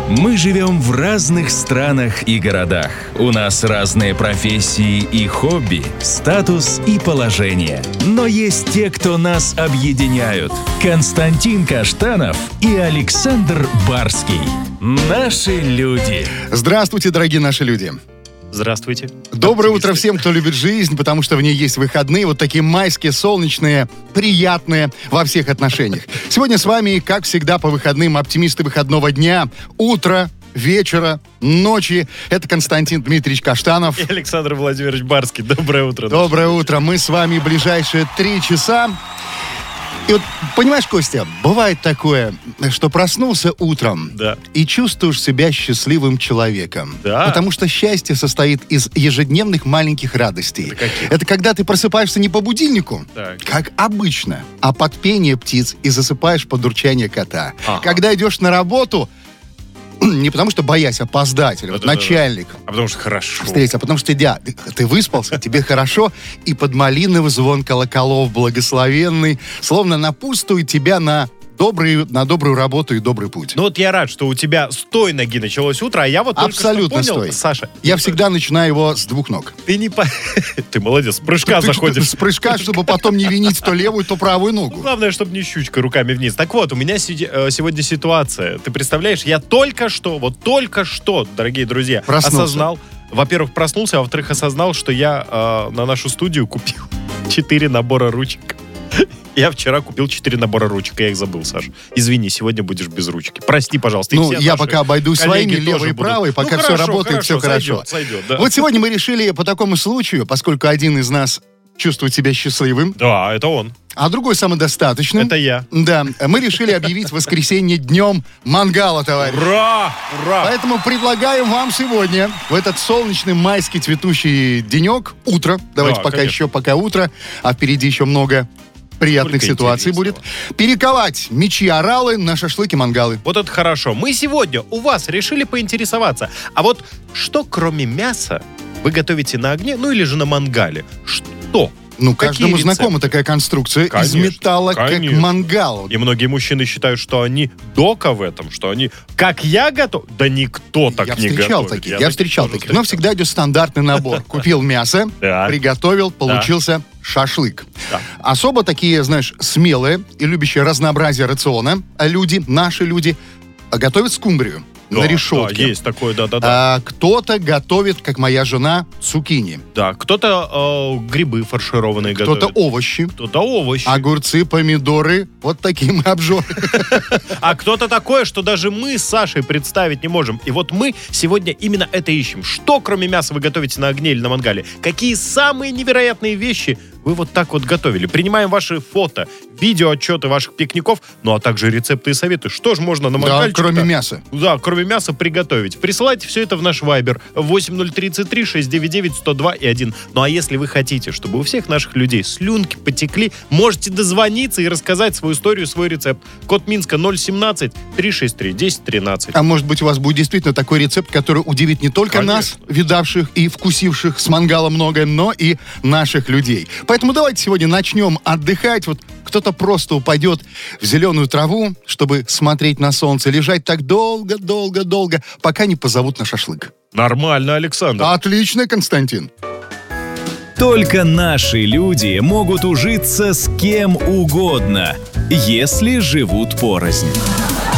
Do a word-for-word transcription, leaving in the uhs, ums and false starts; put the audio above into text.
Мы живем в разных странах и городах. У нас разные профессии и хобби, статус и положение. Но есть те, кто нас объединяют. Константин Каштанов и Александр Барский. Наши люди. Здравствуйте, дорогие наши люди. Здравствуйте. Доброе утро всем, кто любит жизнь, потому что в ней есть выходные, вот такие майские, солнечные, приятные во всех отношениях. Сегодня с вами, как всегда, по выходным оптимисты выходного дня, утра, вечера, ночи. Это Константин Дмитриевич Каштанов. И Александр Владимирович Барский. Доброе утро. Доброе утро. Мы с вами ближайшие три часа. И вот, понимаешь, Костя, бывает такое, что проснулся утром, да, и чувствуешь себя счастливым человеком. Да. Потому что счастье состоит из ежедневных маленьких радостей. Это каких? Это когда ты просыпаешься не по будильнику, Так. как обычно, а под пение птиц и засыпаешь под урчание кота. Ага. Когда идешь на работу, не потому что боясь опоздать, или вот Да-да-да. начальник А потому что хорошо. встретиться, а потому что тебя, ты, ты выспался, тебе хорошо, и под малиновый звон колоколов благословенный, словно напутствует тебя на, добрый, на добрую работу и добрый путь. Ну вот я рад, что у тебя с той ноги началось утро, а я вот только Абсолютно что понял, стой. Саша. Я всегда начинаю его с двух ног. Ты не по... Ты молодец, с прыжка Ты заходишь. что, с прыжка, чтобы потом не винить то левую, то правую Ну, ногу. главное, чтобы не щучкой руками вниз. Так вот, у меня сиди- э, сегодня ситуация. Ты представляешь, я только что, вот только что, дорогие друзья, Проснулся. осознал. Во-первых, проснулся, а во-вторых, осознал, что я э, на нашу студию купил четыре набора ручек. Я вчера купил четыре набора ручек, я их забыл, Саша. Извини, сегодня будешь без ручки. Прости, пожалуйста. И Ну, все я наши пока обойдусь коллеги своими, тоже левой и будут. правой, пока Ну, все хорошо, работает, все хорошо, хорошо. Сойдет, сойдет, да. Вот сегодня мы решили по такому случаю, поскольку один из нас чувствует себя счастливым, Да, это он. а другой самодостаточным. Это я. Да, мы решили объявить воскресенье днем мангала, товарищ. Ура! Ура! Поэтому предлагаем вам сегодня, в этот солнечный майский цветущий денек, утро, давайте Да, пока конечно. еще, пока утро, а впереди еще много приятных Только ситуаций будет, интересного. перековать мечи-оралы на шашлыки-мангалы. Вот это хорошо. Мы сегодня у вас решили поинтересоваться. А вот что, кроме мяса, вы готовите на огне, ну или же на мангале? Что? Ну, Какие каждому рецепты? знакома такая конструкция из Конечно, металла, конечно. как мангал. И многие мужчины считают, что они дока в этом, что они... Как я готов? Да никто так я не встречал готовит. таких, я, встречал тоже таких. Но всегда идет стандартный набор. Купил мясо, Да. приготовил, получился шашлык. Да. Особо такие, знаешь, смелые и любящие разнообразие рациона люди, наши люди, готовят скумбрию Да, на решетке. Да, есть такое, да-да-да. А, кто-то готовит, как моя жена, цукини. Да, кто-то э, грибы фаршированные Кто-то готовит. овощи. Кто-то овощи. Огурцы, помидоры. Вот такие мы обжоры. А кто-то такое, что даже мы с Сашей представить не можем. И вот мы сегодня именно это ищем. Что, кроме мяса, вы готовите на огне или на мангале? Какие самые невероятные вещи вы вот так вот готовили? Принимаем ваши фото, видео, отчеты ваших пикников, ну а также рецепты и советы. Что же можно на Да, мангальчик? кроме мяса. Да, кроме мяса приготовить. Присылайте все это в наш вайбер восемь ноль тридцать три шестьсот девяносто девять сто два и один. Ну а если вы хотите, чтобы у всех наших людей слюнки потекли, можете дозвониться и рассказать свою историю, свой рецепт. Код Минска ноль семнадцать триста шестьдесят три десять тринадцать. А может быть, у вас будет действительно такой рецепт, который удивит не только Конечно. нас, видавших и вкусивших с мангала многое, но и наших людей. Поэтому давайте сегодня начнем отдыхать. Вот кто-то просто упадет в зеленую траву, чтобы смотреть на солнце, лежать так долго-долго-долго, пока не позовут на шашлык. Нормально, Александр. Отлично, Константин. Только наши люди могут ужиться с кем угодно, если живут порознь.